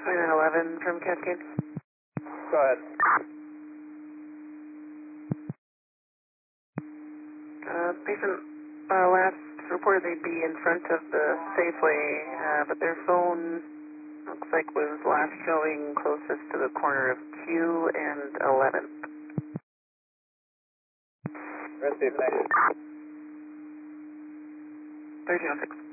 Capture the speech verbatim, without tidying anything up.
twenty-nine eleven from Cascade. Go ahead. Uh, patient uh, last reported they'd be in front of the Safeway, uh, but their phone looks like was last showing closest to the corner of Q and eleventh. Received, thank you. thirteen oh six.